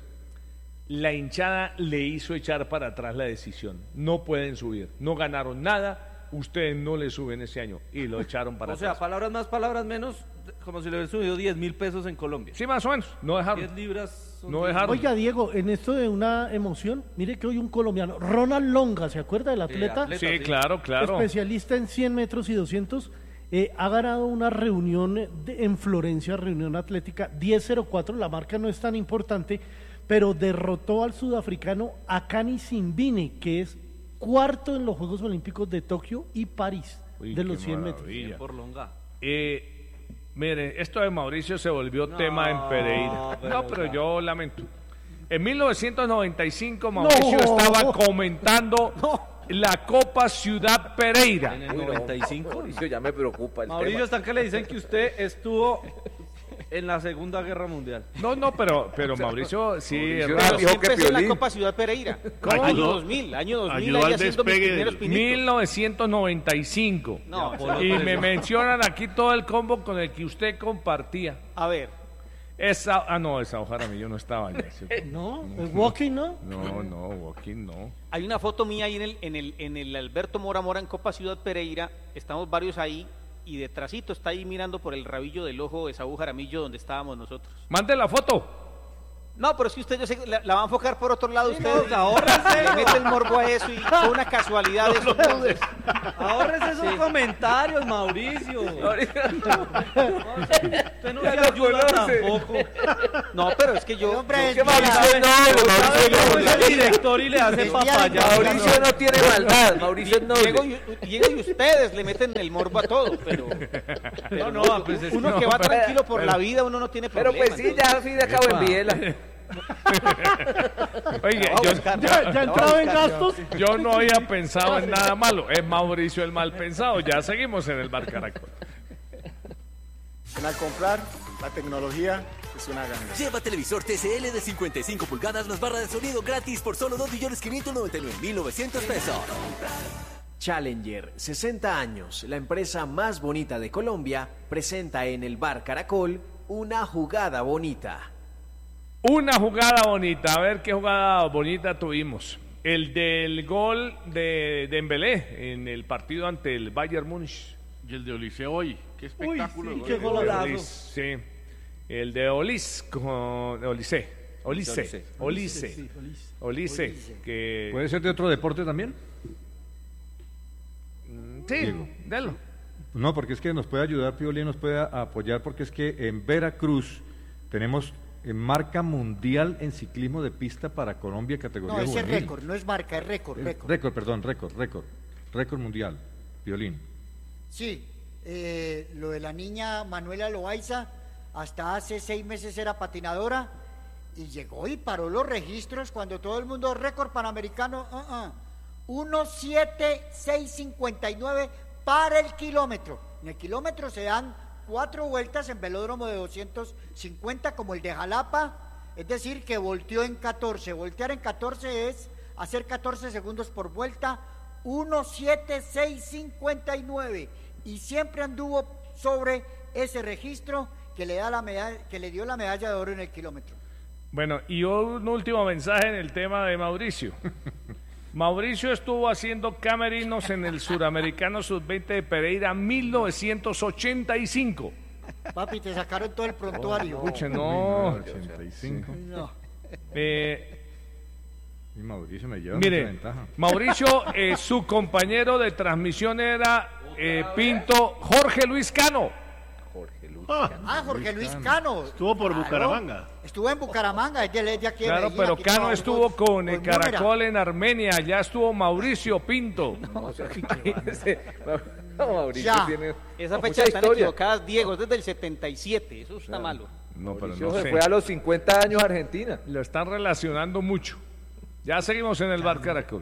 B: La hinchada le hizo echar para atrás la decisión. No pueden subir. No ganaron nada. Ustedes no le suben ese año. Y lo echaron para
M: O sea,
B: atrás.
M: palabras más, palabras menos, como si le hubiera subido diez mil pesos en Colombia.
B: Sí, más o menos. No dejaron.
M: diez libras. son
B: No
M: diez
B: dejaron.
G: Oiga, Diego, en esto de una emoción, mire que hoy un colombiano, Ronald Longa, ¿se acuerda del atleta?
M: atleta.
B: Sí, claro, claro.
G: Especialista en cien metros y doscientos, eh, ha ganado una reunión de- en Florencia, reunión atlética diez cero cuatro, la marca no es tan importante, pero derrotó al sudafricano Akani Simbine, que es cuarto en los Juegos Olímpicos de Tokio y París,
B: Uy,
G: de
B: qué
G: los cien metros.
B: maravilla.
M: Bien por Longa.
B: Eh, mire, esto de Mauricio se volvió tema en Pereira.
M: pero
B: no, pero
M: ya.
B: yo lamento. En mil novecientos noventa y cinco Mauricio
G: No.
B: estaba comentando la Copa Ciudad Pereira.
M: En el
J: Uy, no,
M: noventa y cinco.
J: Mauricio, ya me preocupa el
M: Mauricio,
J: tema.
M: están que le dicen que usted estuvo en la Segunda Guerra Mundial.
B: No, no, pero, pero Mauricio sí.
J: Mauricio
B: es
J: era
B: raro.
J: viejo
E: Siempre
J: que
E: es en la
J: Piolín.
E: Copa Ciudad Pereira.
D: ¿Cómo?
E: Año
D: Ayudó-
E: dos mil, año dos mil,
D: ayudó
E: ahí
D: al
E: haciendo mis
D: despegue
E: primeros
D: del-
E: pinitos.
B: mil novecientos noventa y cinco.
E: No,
B: Y
E: eso-
B: me mencionan aquí todo el combo con el que usted compartía.
E: a ver,
B: Esa, ah, no, esa Jaramillo no estaba allá. ¿cierto?
G: No, el walking no.
B: No, no, Joaquín no.
E: hay una foto mía ahí en el, en el, en el Alberto Mora Mora en Copa Ciudad Pereira, estamos varios ahí, y detrásito está ahí mirando por el rabillo del ojo de Saúl Jaramillo donde estábamos nosotros.
B: Mande la foto.
E: No, pero es que usted yo sé que la, la va a enfocar por otro lado.
M: Sí,
E: usted
M: no, ahórrese.
E: le mete el morbo a eso y fue una casualidad.
M: No,
E: eso,
M: no,
E: entonces.
M: Ahórrese esos
E: Sí.
M: comentarios, Mauricio.
E: Mauricio.
M: Usted no se ayuda tampoco.
E: No, pero es que yo...
K: hombre es
E: yo-
K: mala.
E: Mauricio no,
M: Mauricio es el director y le hace
E: Es
M: papaya.
J: Mauricio no tiene maldad, Mauricio es noble.
E: Diego y, Diego y ustedes le meten el morbo a todo, pero, pero
M: No, no, pues es que
E: uno
M: no,
E: que va
M: pero-
E: tranquilo por
M: pero-
E: la vida, uno no tiene
J: Pero
E: problema.
J: pues sí, ya al fin de cabo
B: Epa.
J: envíela.
B: Oye,
E: No,
B: yo,
E: buscar,
G: Ya, ya entraba en
E: buscar,
G: gastos.
B: yo no había pensado en nada malo. Es Mauricio el mal pensado. Ya seguimos en el Bar Caracol.
T: En al comprar, la tecnología es una ganga.
U: Lleva televisor T C L de cincuenta y cinco pulgadas más barra de sonido gratis por solo dos millones quinientos noventa y nueve mil novecientos pesos.
N: Challenger, sesenta años, la empresa más bonita de Colombia, presenta en el Bar Caracol una jugada bonita.
B: Una jugada bonita. A ver qué jugada bonita tuvimos. El del gol de Dembélé en el partido ante el Bayern Múnich.
L: Y el de Olise hoy. Qué espectáculo.
M: sí,
L: de
M: qué
L: gol.
M: golazo.
B: Olis, sí. El de Olis con Olise. Olise. Olise. Olise. Que
C: ¿Puede ser de otro deporte también?
B: sí,
C: Diego.
B: delo.
C: No, porque es que nos puede ayudar, Pioli nos puede apoyar, porque es que en Veracruz tenemos eh, marca mundial en ciclismo de pista para Colombia, categoría
K: No, ese es
C: juvenil.
K: récord, no es marca, es récord,
C: Eh,
K: récord.
C: Récord, perdón, récord, récord. Récord mundial, Piolín.
K: Sí, eh, lo de la niña Manuela Loaiza, hasta hace seis meses era patinadora y llegó y paró los registros cuando todo el mundo récord panamericano, uh -uh, uno siete seis cincuenta y nueve para el kilómetro. En el kilómetro se dan cuatro vueltas en velódromo de doscientos cincuenta como el de Jalapa, es decir, que volteó en catorce. Voltear en catorce es hacer catorce segundos por vuelta, uno siete seis cincuenta y nueve, y siempre anduvo sobre ese registro que le da la medalla, que le dio la medalla de oro en el kilómetro.
B: Bueno, y un último mensaje en el tema de Mauricio. Mauricio estuvo haciendo camerinos en el Suramericano sub veinte de Pereira mil novecientos ochenta y cinco.
K: Papi, te sacaron todo el prontuario.
B: Escuche, no.
C: ochenta y cinco.
K: No.
B: Eh,
C: Y Mauricio me lleva
B: mire,
C: mucha ventaja.
B: Mauricio, eh, su compañero de transmisión era eh, Pinto Jorge Luis Cano.
J: Jorge Luis
K: Ah, Jorge Luis Cano.
D: Estuvo por
K: Claro.
D: Bucaramanga.
K: Estuvo en Bucaramanga, es de, es de aquí de
B: Claro,
K: Medellín,
B: pero
K: aquí
B: Cano
K: trabajó
B: estuvo con el
K: con Múnera.
B: Caracol en Armenia, ya estuvo Mauricio Pinto.
J: No, Mauricio
K: Ya.
J: tiene
E: Esa
J: mucha
E: fecha están
J: historia.
E: equivocadas, Diego, es desde el setenta y siete, eso está malo.
B: No, pero
J: Mauricio
B: no
J: se
B: sé.
J: fue a los cincuenta años a Argentina.
B: Lo están relacionando mucho. Ya seguimos en el Bar Caracol.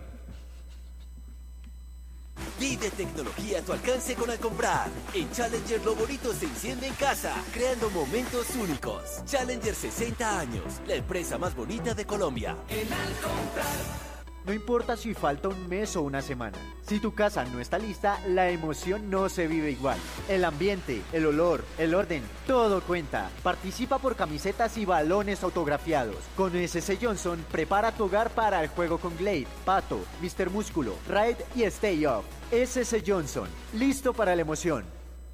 U: Vive tecnología a tu alcance con Al comprar. En Challenger lo bonito se enciende en casa, creando momentos únicos. Challenger sesenta años, la empresa más bonita de Colombia.
V: No importa si falta un mes o una semana. Si tu casa no está lista, la emoción no se vive igual. El ambiente, el olor, el orden, todo cuenta. Participa por camisetas y balones autografiados. Con S C Johnson, prepara tu hogar para el juego con Glade, Pato, mister Músculo, Raid y Stay Up. S C Johnson, listo para la emoción.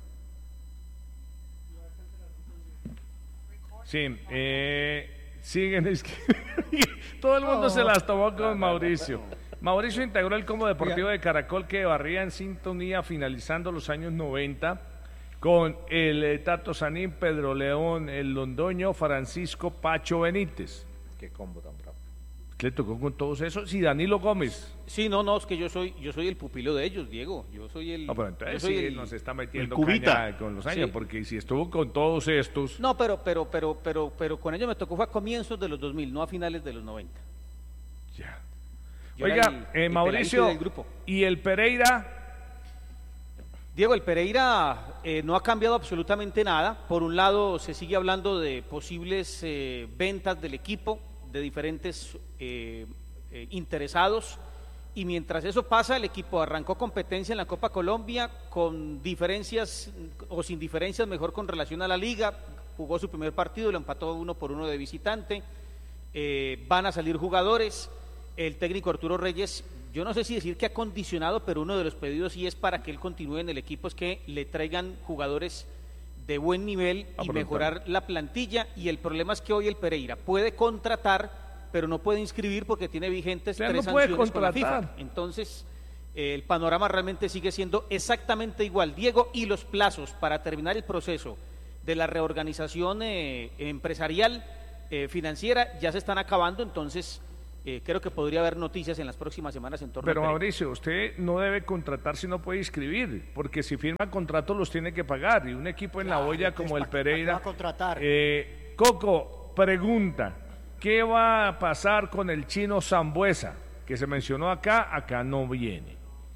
B: Sí, eh, siguen escribiendo. Todo el mundo se las tomó con Mauricio. Mauricio integró el Combo Deportivo de Caracol que barría en sintonía finalizando los años noventa con el eh, Tato Sanín, Pedro León, el Londoño, Francisco Pacho Benítez.
J: Qué combo tan bravo.
B: Le tocó con todos esos y Danilo Gómez.
E: Sí, no, no, es que yo soy yo soy el pupilo de ellos, Diego. Yo soy el
B: No, pero entonces
E: yo soy
B: sí
E: el-
B: nos está metiendo
E: el cubita.
B: caña con los años,
E: Sí.
B: porque si estuvo con todos estos...
E: No, pero pero pero pero pero con ellos me tocó fue a comienzos de los dos mil, no a finales de los noventa.
B: Ya.
E: Yo era
B: Oiga,
E: el-
B: eh,
E: el peladito
B: Mauricio,
E: del grupo.
B: ¿y el Pereira?
E: Diego, el Pereira eh, no ha cambiado absolutamente nada. Por un lado, se sigue hablando de posibles eh, ventas del equipo, de diferentes eh, eh, interesados. Y mientras eso pasa, el equipo arrancó competencia en la Copa Colombia con diferencias o sin diferencias, mejor con relación a la liga. Jugó su primer partido, lo empató uno por uno de visitante. Eh, van a salir jugadores. El técnico Arturo Reyes, yo no sé si decir que ha condicionado, pero uno de los pedidos sí es para que él continúe en el equipo, es que le traigan jugadores de buen nivel
B: A
E: y
B: preguntar.
E: mejorar la plantilla, y el problema es que hoy el Pereira puede contratar, pero no puede inscribir porque tiene vigentes
B: sea,
E: tres
B: no puede
E: sanciones con la
B: contratar.
E: FIFA. Entonces, eh, el panorama realmente sigue siendo exactamente igual, Diego, y los plazos para terminar el proceso de la reorganización eh, empresarial, eh, financiera, ya se están acabando, entonces eh, creo que podría haber noticias en las próximas semanas en torno
B: Pero
E: al Pereira.
B: Mauricio, usted no debe contratar si no puede inscribir, porque si firma contratos los tiene que pagar, y un equipo en la olla como el Pereira...
K: va a contratar?
B: Eh, Coco, pregunta, ¿qué va a pasar con el chino Sambuesa? Que se mencionó acá, acá no viene.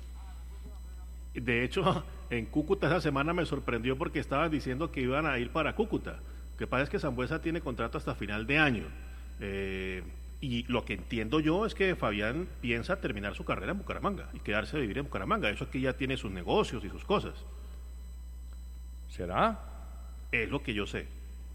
D: De hecho, en Cúcuta esa semana me sorprendió porque estaban diciendo que iban a ir para Cúcuta. Lo que pasa es que Sambuesa tiene contrato hasta final de año. Eh, y lo que entiendo yo es que Fabián piensa terminar su carrera en Bucaramanga y quedarse a vivir en Bucaramanga. Eso aquí ya tiene sus negocios y sus cosas.
B: ¿Será?
D: Es lo que yo sé.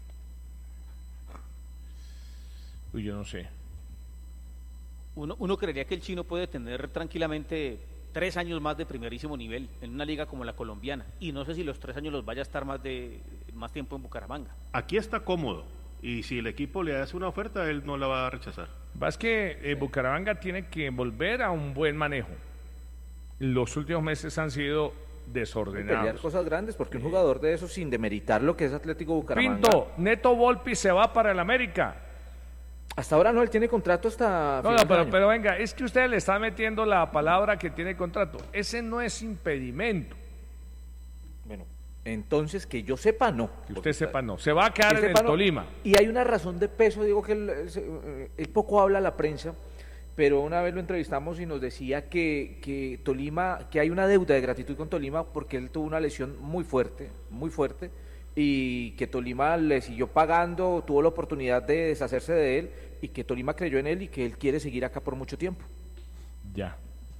B: Uy, yo no sé.
E: Uno, uno creería que el chino puede tener tranquilamente tres años más de primerísimo nivel en una liga como la colombiana, y no sé si los tres años los vaya a estar más de más tiempo en Bucaramanga.
D: Aquí está cómodo y si el equipo le hace una oferta, él no la va a rechazar.
B: Va, es que eh, Bucaramanga tiene que volver a un buen manejo. Los últimos meses han sido
J: Pelear
B: desordenados.
J: cosas grandes, porque un jugador de eso, sin demeritar lo que es Atlético Bucaramanga.
B: Pinto, Neto Volpi se va para el América.
J: Hasta ahora no, él tiene contrato hasta
B: No,
J: final
B: no,
J: de
B: pero,
J: año.
B: pero venga, es que usted le está metiendo la palabra que tiene contrato. Ese no es impedimento.
J: Bueno, entonces que yo sepa no.
B: Que usted sepa no. Se va a quedar
J: Que
B: en el
J: sepa, no.
B: Tolima.
J: Y hay una razón de peso, digo que él, se- él poco habla a la prensa, pero una vez lo entrevistamos y nos decía que, que Tolima, que hay una deuda de gratitud con Tolima porque él tuvo una lesión muy fuerte, muy fuerte, y que Tolima le siguió pagando, tuvo la oportunidad de deshacerse de él, y que Tolima creyó en él y que él quiere seguir acá por mucho tiempo.
B: Ya.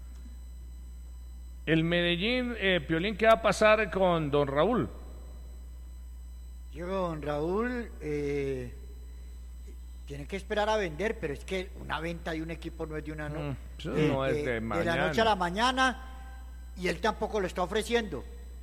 B: El Medellín, eh, Piolín, ¿qué va a pasar con don Raúl?
K: Yo, don Raúl, eh, tiene que esperar a vender, pero es que una venta de un equipo no es de una no,
B: Mm, eso
K: eh,
B: no es
K: eh,
B: de
K: de la
B: mañana.
K: noche a la mañana, y él tampoco lo está ofreciendo.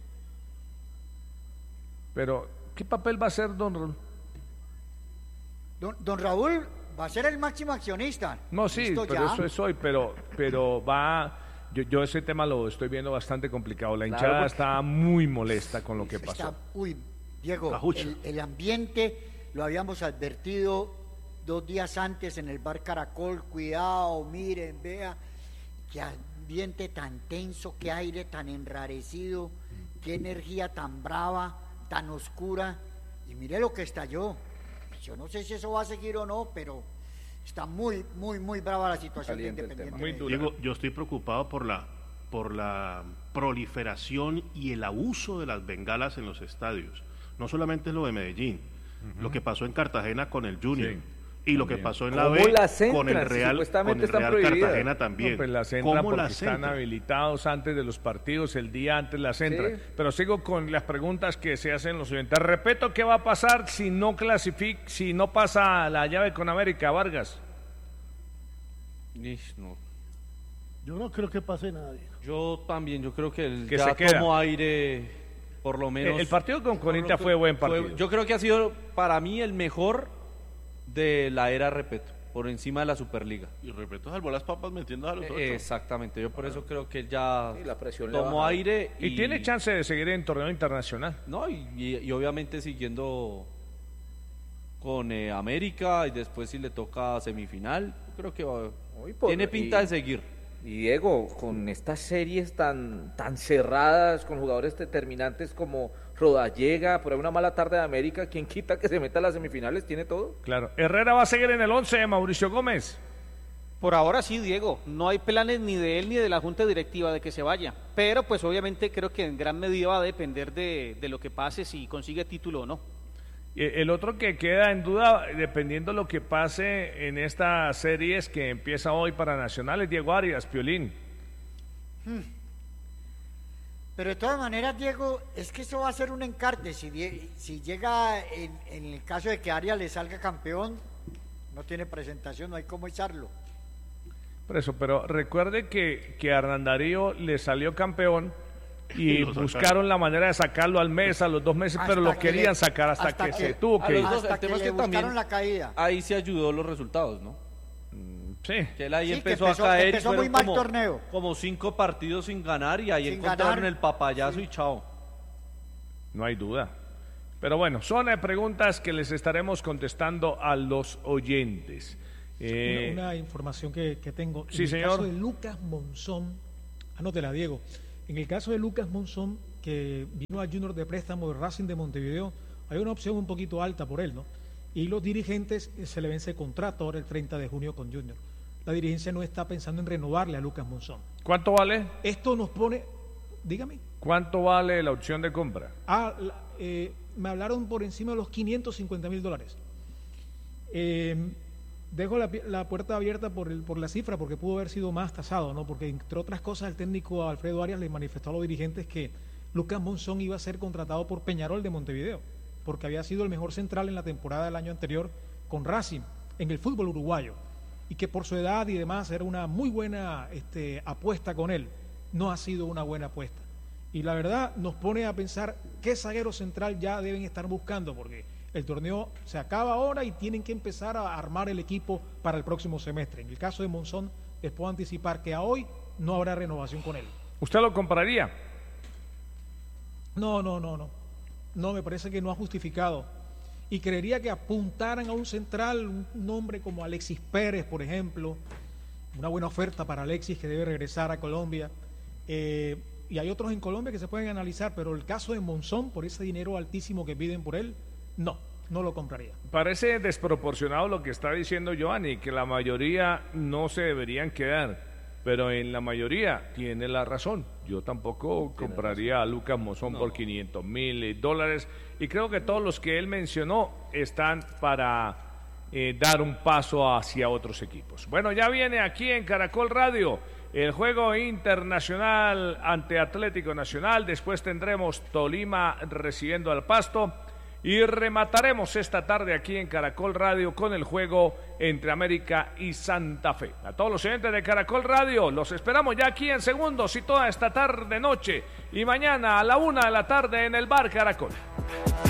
B: Pero, ¿qué papel va a hacer don Raúl?
K: Don, don Raúl va a ser el máximo accionista.
B: No, sí,
K: Listo,
B: pero
K: ya.
B: eso es hoy, pero, pero va... Yo, yo ese tema lo estoy viendo bastante complicado. La
K: Claro,
B: hinchada
K: porque-
B: está muy molesta con lo que pasó.
K: Está- uy, Diego,
B: Cajucha.
K: el, el ambiente lo habíamos advertido dos días antes en el bar Caracol. Cuidado, miren, vea, qué ambiente tan tenso, qué aire tan enrarecido, qué energía tan brava, tan oscura. Y mire lo que estalló. Yo no sé si eso va a seguir o no, pero está muy, muy, muy brava la situación de Independiente. Medellín.
D: Diego, yo estoy preocupado por la por la proliferación y el abuso de las bengalas en los estadios. No solamente es lo de Medellín, lo que pasó en Cartagena con el Junior.
B: Sí,
D: y lo que
B: también.
D: pasó en la
J: ¿Cómo
D: B
J: las entran?
D: con el
J: Si
D: Real,
J: supuestamente
D: con el
J: están
D: Real
J: prohibidas.
D: Cartagena también.
B: No, pues las entran
D: ¿Cómo
B: porque
D: las
B: están
D: entran?
B: habilitados antes de los partidos, el día antes las entran.
J: Sí.
B: Pero sigo con las preguntas que se hacen los oyentes. Repeto, ¿qué va a pasar si no clasifica, si no pasa la llave con América, Vargas?
M: Ish, no.
G: Yo no creo que pase nada. Diego.
M: Yo también, yo creo que él
B: Que
M: ya
B: se queda.
M: tomó aire, por lo menos.
B: El, el partido con Corinthians
M: Por lo que-
B: fue buen partido.
M: fue- yo creo que ha sido para mí el mejor de la era Repeto, por encima de la Superliga.
L: Y Repeto salvó las papas metiendo a los ocho.
M: Eh, Exactamente, yo por eso creo que él ya
J: Sí, la presión le ha
M: tomó
J: bajado.
M: aire
B: y, tiene chance de seguir en torneo internacional.
M: No, y, y- y obviamente siguiendo con eh, América y después si le toca semifinal, yo creo que va-
J: Uy, por-
M: tiene pinta
J: y-
M: de seguir.
J: Y Diego, con estas series tan, tan cerradas, con jugadores determinantes como Rodallega, por ahí una mala tarde de América, ¿quién quita que se meta a las semifinales? ¿Tiene todo?
B: Claro. Herrera va a seguir en el once, Mauricio Gómez.
E: Por ahora sí, Diego, no hay planes ni de él ni de la junta directiva de que se vaya, pero pues obviamente creo que en gran medida va a depender de, de lo que pase, si consigue título o no.
B: Eh, El otro que queda en duda, dependiendo de lo que pase en esta serie que empieza hoy para Nacional, es Diego Arias, Piolín.
K: Hmm. Pero de todas maneras, Diego, es que eso va a ser un encarte. Si, die- si llega, en, en el caso de que Arias le salga campeón, no tiene presentación, no hay cómo echarlo.
B: Por eso, pero recuerde que, que a Hernán Darío le salió campeón y
D: lo sacaron.
B: buscaron la manera de sacarlo al mes, a los dos meses, pero
K: Hasta
B: lo
K: que
B: querían
K: le-
B: sacar hasta,
K: hasta
B: que,
K: que-
B: se tuvo
M: A
B: que
M: los
B: ir.
M: dos,
K: Hasta
M: el tema
K: que
M: es
K: le
M: que también
K: buscaron la caída.
M: ahí se ayudó los resultados, ¿no?
B: Sí.
M: Que él ahí
K: Sí, que
M: empezó,
K: empezó-
M: a caer
K: empezó
M: y
K: muy
M: fueron
K: mal
M: como,
K: torneo.
M: como cinco partidos sin ganar y ahí
K: Sin
M: encontraron
K: ganar.
M: el papayazo y chao.
B: No hay duda. Pero bueno, son eh, preguntas que les estaremos contestando a los oyentes. Eh,
H: Una, una información que, que tengo.
B: sí,
H: en
B: señor.
H: el caso de Lucas Monzón, anótela, Diego. En el caso de Lucas Monzón, que vino a Junior de préstamo de Racing de Montevideo, hay una opción un poquito alta por él, ¿no? Y los dirigentes, eh, se le vence el contrato ahora el treinta de junio con Junior. La dirigencia no está pensando en renovarle a Lucas Monzón.
B: ¿Cuánto vale?
H: Esto nos pone, dígame,
B: ¿Cuánto vale la opción de compra?
H: ah, la- eh, me hablaron por encima de los quinientos cincuenta mil dólares. Eh, dejo la, pi- la puerta abierta por, el, por la cifra porque pudo haber sido más tasado, ¿no? Porque entre otras cosas el técnico Alfredo Arias le manifestó a los dirigentes que Lucas Monzón iba a ser contratado por Peñarol de Montevideo, porque había sido el mejor central en la temporada del año anterior con Racing en el fútbol uruguayo, y que por su edad y demás era una muy buena este, apuesta con él. No ha sido una buena apuesta. Y la verdad nos pone a pensar qué zaguero central ya deben estar buscando, porque el torneo se acaba ahora y tienen que empezar a armar el equipo para el próximo semestre. En el caso de Monzón, les puedo anticipar que a hoy no habrá renovación con él.
B: ¿Usted lo compraría?
H: No, no, no, no. No, me parece que no ha justificado. Y creería que apuntaran a un central, un nombre como Alexis Pérez, por ejemplo. Una buena oferta para Alexis, que debe regresar a Colombia. Eh, y hay otros en Colombia que se pueden analizar, pero el caso de Monzón, por ese dinero altísimo que piden por él, no, no lo compraría.
B: Parece desproporcionado lo que está diciendo Giovanni, que la mayoría no se deberían quedar, pero en la mayoría tiene la razón. Yo tampoco compraría a Lucas Monzón por quinientos mil dólares, y creo que todos los que él mencionó están para eh, dar un paso hacia otros equipos. Bueno, ya viene aquí en Caracol Radio el juego internacional ante Atlético Nacional, después tendremos Tolima recibiendo al Pasto, y remataremos esta tarde aquí en Caracol Radio con el juego entre América y Santa Fe. A todos los oyentes de Caracol Radio, los esperamos ya aquí en segundos y toda esta tarde, noche y mañana a la una de la tarde en el Bar Caracol.